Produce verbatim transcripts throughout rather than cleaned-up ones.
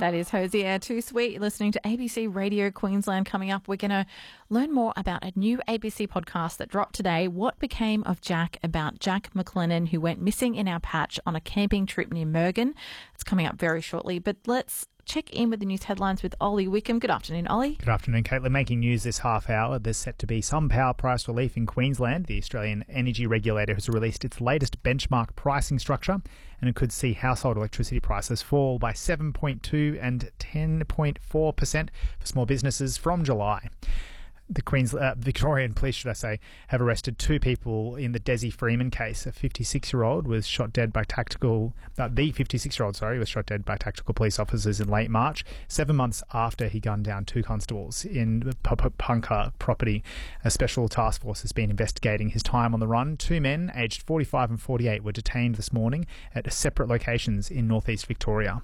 That is Hosier Too Sweet. You're listening to A B C Radio Queensland. Coming up, we're going to learn more about a new A B C podcast that dropped today, What Became of Jack, about Jack McLennan, who went missing in our patch on a camping trip near Mergen. It's coming up very shortly, but let's check in with the news headlines with Ollie Wickham. Good afternoon, Ollie. Good afternoon, Caitlin. Making news this half hour, there's set to be some power price relief in Queensland. The Australian Energy Regulator has released its latest benchmark pricing structure, and it could see household electricity prices fall by seven point two and ten point four percent for small businesses from July. The Queens, uh, Victorian police, should I say, have arrested two people in the Desi Freeman case. A fifty-six-year-old was shot dead by tactical... Uh, the fifty-six-year-old, sorry, was shot dead by tactical police officers in late March, seven months after he gunned down two constables in the Punka property. A special task force has been investigating his time on the run. Two men, aged forty-five and forty-eight, were detained this morning at separate locations in northeast Victoria.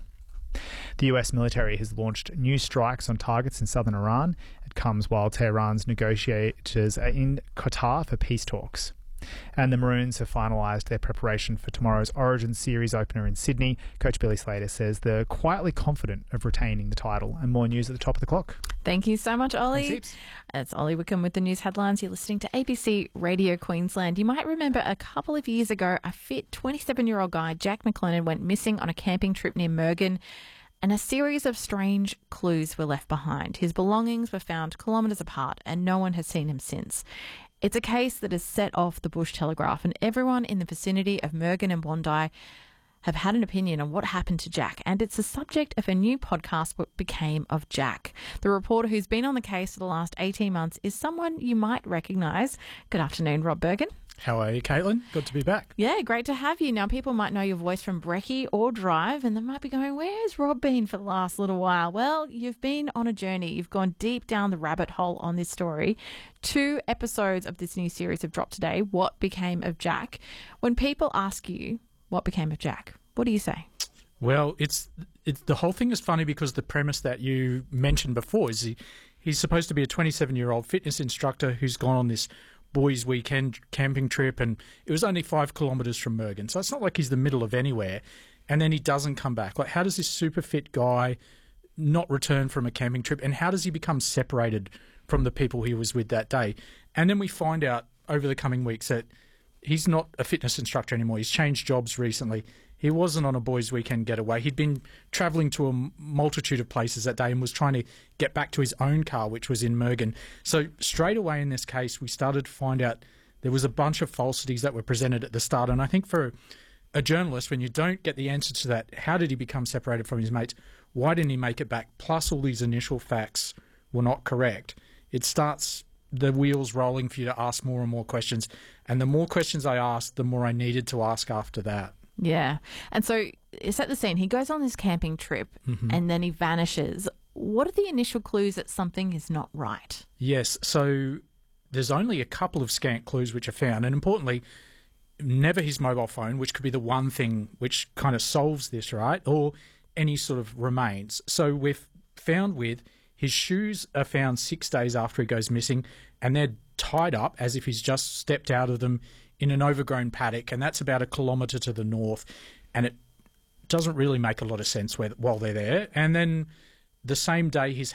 The U S military has launched new strikes on targets in southern Iran. It comes while Tehran's negotiators are in Qatar for peace talks. And the Maroons have finalised their preparation for tomorrow's Origin Series opener in Sydney. Coach Billy Slater says they're quietly confident of retaining the title. And more news at the top of the clock. Thank you so much, Ollie. Thanks, It's Ollie Wickham with the news headlines. You're listening to A B C Radio Queensland. You might remember a couple of years ago, a fit twenty-seven-year-old guy, Jack McLennan, went missing on a camping trip near Mergen, and a series of strange clues were left behind. His belongings were found kilometres apart, and no one has seen him since. It's a case that has set off the Bush Telegraph, and everyone in the vicinity of Mergen and Bondi have had an opinion on what happened to Jack, and it's the subject of a new podcast, What Became of Jack. The reporter who's been on the case for the last eighteen months is someone you might recognise. Good afternoon, Rob Bergen. How are you, Caitlin? Good to be back. Yeah, great to have you. Now, people might know your voice from Brekkie or Drive, and they might be going, where's Rob been for the last little while? Well, you've been on a journey. You've gone deep down the rabbit hole on this story. Two episodes of this new series have dropped today, What Became of Jack. When people ask you, what became of Jack, what do you say? Well, it's, it's the whole thing is funny because the premise that you mentioned before is he, he's supposed to be a twenty-seven-year-old fitness instructor who's gone on this boys' weekend camping trip, and it was only five kilometres from Mergen. So it's not like he's the middle of anywhere. And then he doesn't come back. Like, how does this super fit guy not return from a camping trip? And how does he become separated from the people he was with that day? And then we find out over the coming weeks that he's not a fitness instructor anymore. He's changed jobs recently. He wasn't on a boys' weekend getaway. He'd been travelling to a multitude of places that day and was trying to get back to his own car, which was in Mergen. So straight away in this case, we started to find out there was a bunch of falsities that were presented at the start. And I think for a journalist, when you don't get the answer to that, how did he become separated from his mates? Why didn't he make it back? Plus all these initial facts were not correct. It starts the wheels rolling for you to ask more and more questions. And the more questions I asked, the more I needed to ask after that. Yeah. And so set the scene. He goes on this camping trip Mm-hmm. and then he vanishes. What are the initial clues that something is not right? Yes. So there's only a couple of scant clues which are found. And importantly, never his mobile phone, which could be the one thing which kind of solves this, right? Or any sort of remains. So we've found with his shoes are found six days after he goes missing, and they're tied up as if he's just stepped out of them in an overgrown paddock, and that's about a kilometre to the north, and it doesn't really make a lot of sense where, while they're there. And then the same day his